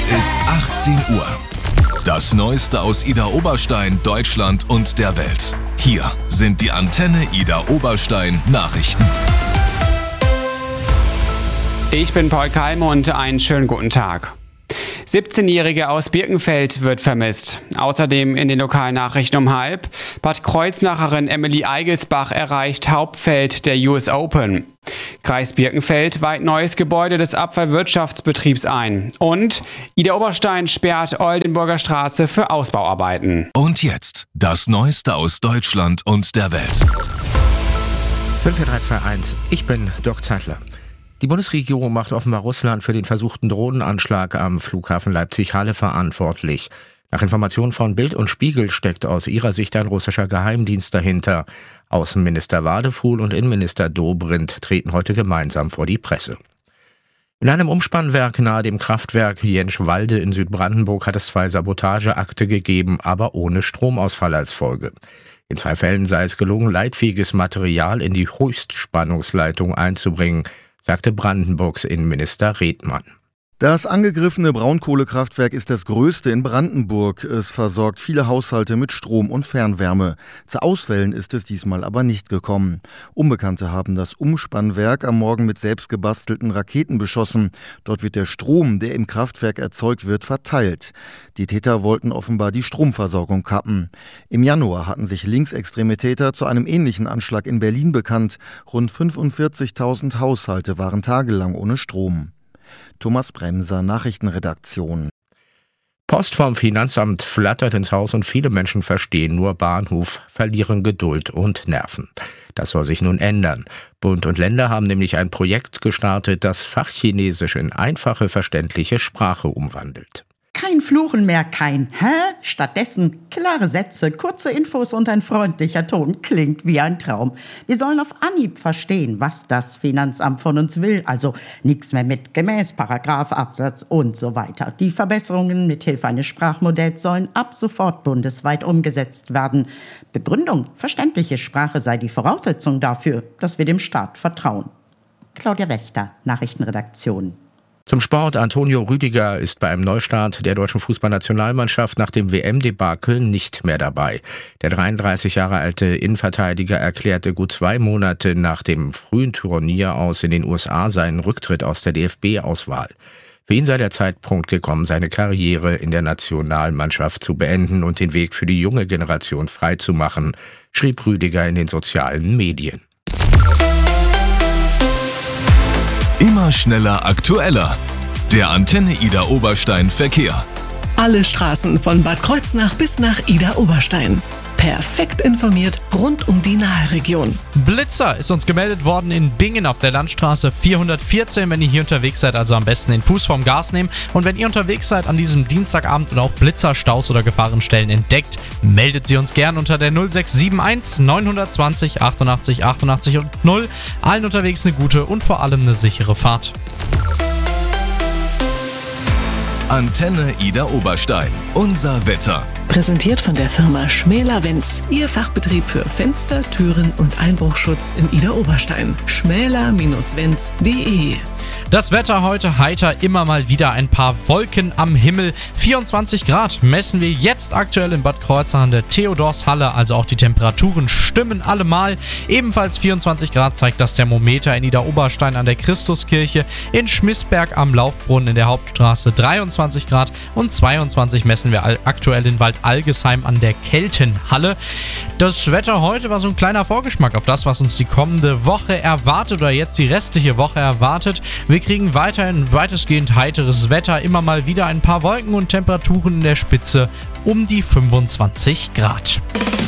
ist 18 Uhr. Das Neueste aus Idar Oberstein, Deutschland und der Welt. Hier sind die Antenne Idar Oberstein Nachrichten. Ich bin Paul Keim und einen schönen guten Tag. 17-Jährige aus Birkenfeld wird vermisst. Außerdem in den Lokalnachrichten um 12:30. Bad Kreuznacherin Emily Eigelsbach erreicht Hauptfeld der US Open. Kreis Birkenfeld weiht neues Gebäude des Abfallwirtschaftsbetriebs ein. Und Idar Oberstein sperrt Oldenburger Straße für Ausbauarbeiten. Und jetzt das Neueste aus Deutschland und der Welt. 54321, ich bin Dirk Zeitler. Die Bundesregierung macht offenbar Russland für den versuchten Drohnenanschlag am Flughafen Leipzig-Halle verantwortlich. Nach Informationen von Bild und Spiegel steckt aus ihrer Sicht ein russischer Geheimdienst dahinter. Außenminister Wadefuhl und Innenminister Dobrindt treten heute gemeinsam vor die Presse. In einem Umspannwerk nahe dem Kraftwerk Jenschwalde in Südbrandenburg hat es 2 Sabotageakte gegeben, aber ohne Stromausfall als Folge. In 2 Fällen sei es gelungen, leitfähiges Material in die Höchstspannungsleitung einzubringen, sagte Brandenburgs Innenminister Redmann. Das angegriffene Braunkohlekraftwerk ist das größte in Brandenburg. Es versorgt viele Haushalte mit Strom und Fernwärme. Zu Ausfällen ist es diesmal aber nicht gekommen. Unbekannte haben das Umspannwerk am Morgen mit selbst gebastelten Raketen beschossen. Dort wird der Strom, der im Kraftwerk erzeugt wird, verteilt. Die Täter wollten offenbar die Stromversorgung kappen. Im Januar hatten sich linksextreme Täter zu einem ähnlichen Anschlag in Berlin bekannt. Rund 45.000 Haushalte waren tagelang ohne Strom. Thomas Bremser, Nachrichtenredaktion. Post vom Finanzamt flattert ins Haus und viele Menschen verstehen nur Bahnhof, verlieren Geduld und Nerven. Das soll sich nun ändern. Bund und Länder haben nämlich ein Projekt gestartet, das Fachchinesisch in einfache, verständliche Sprache umwandelt. Kein Fluchen mehr, kein Hä? Stattdessen klare Sätze, kurze Infos und ein freundlicher Ton. Klingt wie ein Traum. Wir sollen auf Anhieb verstehen, was das Finanzamt von uns will. Also nichts mehr mit gemäß, Paragraph, Absatz und so weiter. Die Verbesserungen mithilfe eines Sprachmodells sollen ab sofort bundesweit umgesetzt werden. Begründung, verständliche Sprache sei die Voraussetzung dafür, dass wir dem Staat vertrauen. Claudia Wächter, Nachrichtenredaktion. Zum Sport. Antonio Rüdiger ist bei einem Neustart der deutschen Fußballnationalmannschaft nach dem WM-Debakel nicht mehr dabei. Der 33 Jahre alte Innenverteidiger erklärte gut 2 Monate nach dem frühen Turnier aus in den USA seinen Rücktritt aus der DFB-Auswahl. Für ihn sei der Zeitpunkt gekommen, seine Karriere in der Nationalmannschaft zu beenden und den Weg für die junge Generation freizumachen, schrieb Rüdiger in den sozialen Medien. Immer schneller, aktueller. Der Antenne Idar Oberstein Verkehr. Alle Straßen von Bad Kreuznach bis nach Idar Oberstein. Perfekt informiert rund um die Nahe-Region. Blitzer ist uns gemeldet worden in Bingen auf der Landstraße 414. Wenn ihr hier unterwegs seid, also am besten den Fuß vom Gas nehmen. Und wenn ihr unterwegs seid an diesem Dienstagabend und auch Blitzerstaus oder Gefahrenstellen entdeckt, meldet sie uns gern unter der 0671 920 88 88 und 0. Allen unterwegs eine gute und vor allem eine sichere Fahrt. Antenne Idar Oberstein. Unser Wetter. Präsentiert von der Firma Schmäler-Wenz. Ihr Fachbetrieb für Fenster, Türen und Einbruchschutz in Idar Oberstein. schmäler-wenz.de. Das Wetter heute heiter, immer mal wieder ein paar Wolken am Himmel. 24 Grad messen wir jetzt aktuell in Bad Kreuznach an der Theodorshalle, also auch die Temperaturen stimmen allemal. Ebenfalls 24 Grad zeigt das Thermometer in Idar Oberstein an der Christuskirche, in Schmissberg am Laufbrunnen in der Hauptstraße 23 Grad und 22 messen wir aktuell in Waldalgesheim an der Keltenhalle. Das Wetter heute war so ein kleiner Vorgeschmack auf das, was uns die kommende Woche erwartet oder jetzt die restliche Woche erwartet. Wir kriegen weiterhin weitestgehend heiteres Wetter, immer mal wieder ein paar Wolken und Temperaturen in der Spitze um die 25 Grad.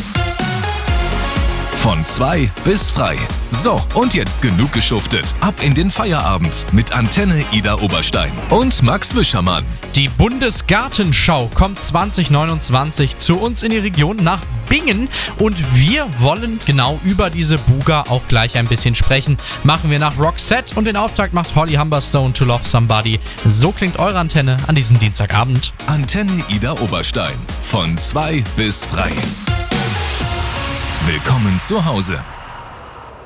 Von 2 bis frei. So, und jetzt genug geschuftet. Ab in den Feierabend mit Antenne Idar Oberstein und Max Wischermann. Die Bundesgartenschau kommt 2029 zu uns in die Region nach Bingen und wir wollen genau über diese Buga auch gleich ein bisschen sprechen. Machen wir nach Roxette und den Auftakt macht Holly Humberstone to Love Somebody. So klingt eure Antenne an diesem Dienstagabend. Antenne Idar Oberstein. Von 2 bis frei. Willkommen zu Hause.